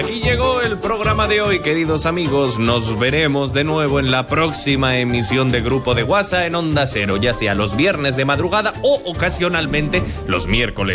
Y llegó el programa de hoy, queridos amigos. Nos veremos de nuevo en la próxima emisión de Grupo de WhatsApp en Onda Cero, ya sea los viernes de madrugada o ocasionalmente los miércoles.